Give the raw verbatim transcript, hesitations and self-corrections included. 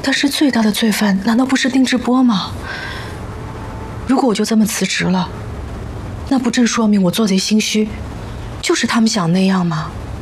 但是最大的罪犯难道不是丁志波吗？如果我就这么辞职了，那不正说明我做贼心虚，就是他们想那样吗？